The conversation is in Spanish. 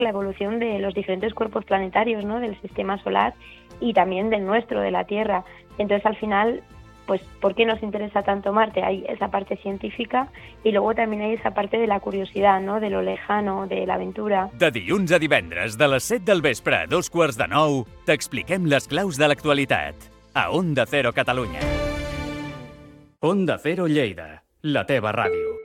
la evolución de los diferentes cuerpos planetarios, ¿no? Del sistema solar y también del nuestro, de la Tierra. Entonces, al final, pues, ¿por qué nos interesa tanto Marte? Hay esa parte científica y luego también hay esa parte de la curiosidad, ¿no? De lo lejano, de la aventura. De dilluns a divendres, de les 7 del vespre a 8:45, t'expliquem les claus de l'actualitat. A Onda Cero Catalunya. Onda Cero Lleida, la teva ràdio.